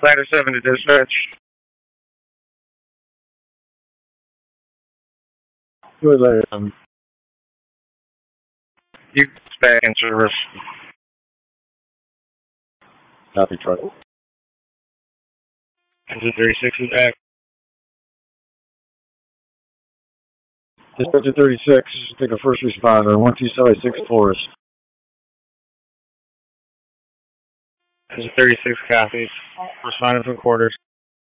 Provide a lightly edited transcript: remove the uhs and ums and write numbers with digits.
Ladder 7 to dispatch. Who is that? You back in service. Copy, truck. Engine 36 is back. Dispatcher 36, take a first responder, 127 Forest. Engine 36 copies. Responding from quarters.